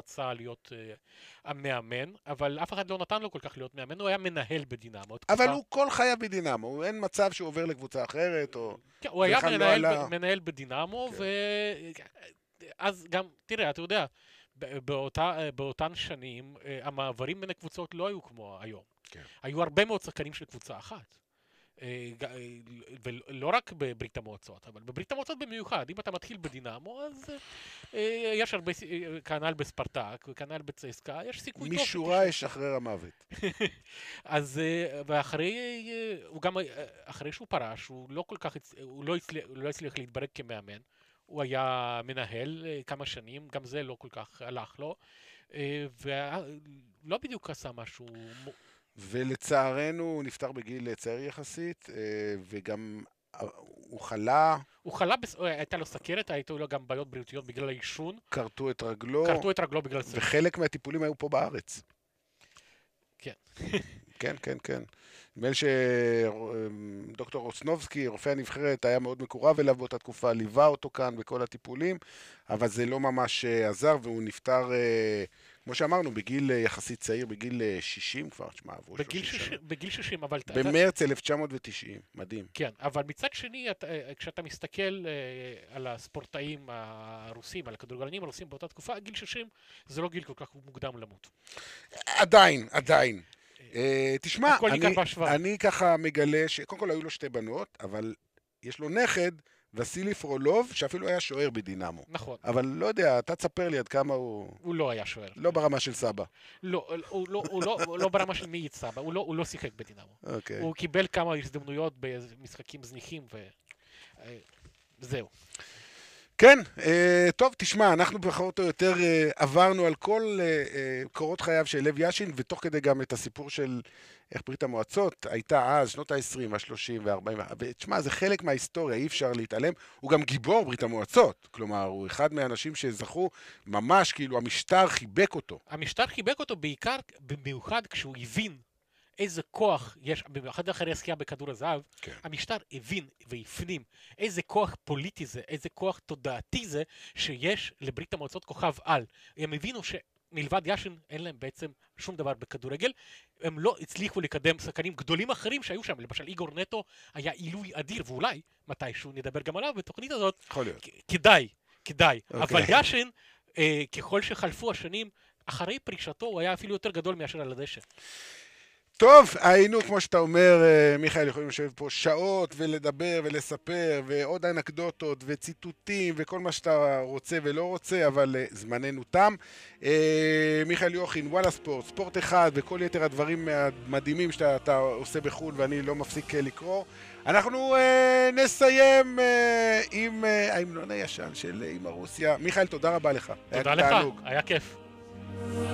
רצה להיות המאמן, אבל אף אחד לא נתן לו כל כך להיות מאמן, הוא היה מנהל בדינמו. אבל הוא כל חייו בדינמו, אין מצב שהוא עובר לקבוצה אחרת, או... כן, הוא היה בכלל לא עלה... מנהל בדינמו, כן. ואז גם, תראה, אתה יודע, באותן שנים, המעברים בין הקבוצות לא היו כמו היום. כן. היו הרבה מאוד שחקנים של קבוצה אחת. ולא רק בברית המועצות, אבל בברית המועצות במיוחד. אם אתה מתחיל בדינמו, אז יש הרבה, כנ"ל בספרטק, וכנ"ל בצסקה, יש סיכוי טוב. משורה ישחרר המוות. אז, אחרי שהוא פרש, הוא לא כל כך, הוא לא הצליח להתברג כמאמן. הוא היה מנהל כמה שנים, גם זה לא כל כך הלך לו, ולא בדיוק עשה משהו... ולצערנו הוא נפטר בגיל צעיר יחסית, וגם הוא חלה... הייתה לו סכרת, הייתו לו גם בעיות בריאותיות בגלל העישון. כרתו את רגלו. כרתו את רגלו בגלל זה. וחלק מהטיפולים היו פה בארץ. כן. כן, כן, כן. נדמה לי שדוקטור רוסנובסקי, רופא הנבחרת, היה מאוד מקורב אליו באותה תקופה, ליווה אותו כאן בכל הטיפולים, אבל זה לא ממש עזר, והוא נפטר, כמו שאמרנו, בגיל יחסית צעיר, בגיל 60 כבר, תשמע, עברו 30 שנה. בגיל 60, אבל... במרץ 1990, מדהים. כן, אבל מצד שני, כשאתה מסתכל על הספורטאים הרוסים, על הכדורגלנים הרוסים באותה תקופה, גיל 60 זה לא גיל כל כך מוקדם למות. עדיין. תשמע, אני ככה מגלה שקודם כל היו לו שתי בנות, אבל יש לו נכד, וסילי פרולוב, שאפילו היה שוער בדינמו. נכון. אבל לא יודע, אתה תספר לי עד כמה הוא... הוא לא היה שוער. לא ברמה של סבא. לא, הוא לא ברמה של מי סבא, הוא לא שיחק בדינמו. אוקיי. הוא קיבל כמה הזדמנויות במשחקים זניחים וזהו. כן, טוב, תשמע, אנחנו פחות או יותר עברנו על כל קורות חייו של לב יאשין, ותוך כדי גם את הסיפור של איך ברית המועצות הייתה אז, שנות ה-20, ה-30 וה-40, ותשמע, זה חלק מההיסטוריה, אי אפשר להתעלם. הוא גם גיבור ברית המועצות, כלומר, הוא אחד מהאנשים שזכו ממש, כאילו, המשטר חיבק אותו. המשטר חיבק אותו בעיקר, במיוחד כשהוא הבין איזה כוח יש, במיוחד אחרי הזכייה בכדור הזהב, כן. המשטר הבין והפנים איזה כוח פוליטי זה, איזה כוח תודעתי זה, שיש לברית המועצות כוכב על. הם הבינו שמלבד יאשין אין להם בעצם שום דבר בכדורגל, הם לא הצליחו לקדם שחקנים גדולים אחרים שהיו שם, למשל איגור נטו היה עילוי אדיר, ואולי מתישהו נדבר גם עליו בתוכנית הזאת, כדאי. אבל יאשין, ככל שחלפו השנים, אחרי פרישתו הוא היה אפילו יותר גדול מאשר על הדשא. טוב, היינו, כמו שאתה אומר, מיכאל, יכולים לשבת פה שעות ולדבר ולספר ועוד אנקדוטות וציטוטים וכל מה שאתה רוצה ולא רוצה, אבל זמננו תם. מיכאל יוחין, וואלה ספורט, ספורט אחד וכל יתר הדברים המדהימים שאתה עושה בחו"ל ואני לא מפסיק לקרוא. אנחנו נסיים עם ההמנון הישן של אמא רוסיה. מיכאל, תודה רבה לך. תודה לך, היה כיף.